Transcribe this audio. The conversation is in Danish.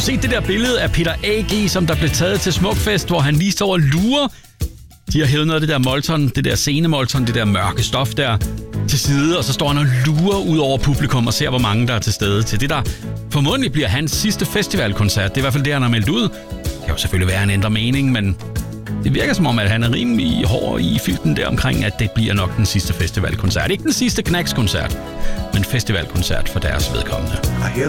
set det der billede af Peter A.G., som der blev taget til Smukfest, hvor han lige står og lurer? De har hævet noget af det der molton, det der scenemolton, det der mørke stof der til side, og så står han og lurer ud over publikum og ser, hvor mange der er til stede til det, der formodentlig bliver hans sidste festivalkoncert. Det er i hvert fald det, han har meldt ud. Det kan jo selvfølgelig være en ændret mening, men det virker som om, at han er rimelig hård i filten der omkring, at det bliver nok den sidste festivalkoncert. Ikke den sidste Knacks-koncert, men festivalkoncert for deres vedkommende.